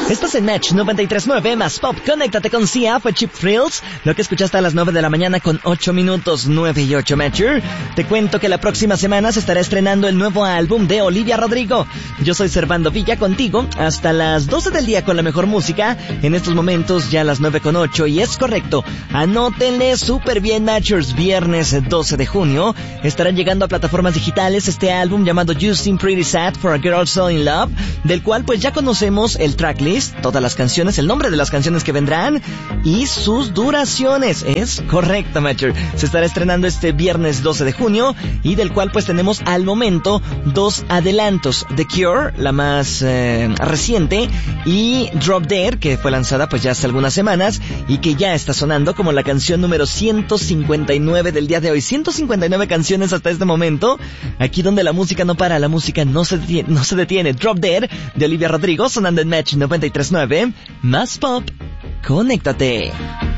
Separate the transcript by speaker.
Speaker 1: Estás en Match 93.9 más Pop. Conéctate con Sia, fue Cheap Thrills. Lo que escuchaste a las 9 de la mañana con 8 minutos, 9 y 8 Matcher. Te cuento que la próxima semana se estará estrenando el nuevo álbum de Olivia Rodrigo. Yo soy Servando Villa contigo hasta las 12 del día con la mejor música. En estos momentos ya las 9 con 8 y es correcto. Anótenle súper bien, Matchers. Viernes 12 de junio estarán llegando a plataformas digitales este álbum llamado You Seem Pretty Sad for a Girl So in Love, del cual pues ya conocemos el tracklist, todas las canciones, el nombre de las canciones que vendrán y sus duraciones. Es correcto, Matcher. Se estará estrenando este viernes 12 de junio y del cual pues tenemos al momento 2 adelantos: The Cure, la más reciente, y Drop Dead, que fue lanzada pues ya hace algunas semanas y que ya está sonando como la canción número 159 del día de hoy. 159 canciones hasta este momento, aquí donde la música no para, la música no se detiene. Drop Dead de Olivia Rodrigo sonando en Match 93.9 más Pop. Conéctate.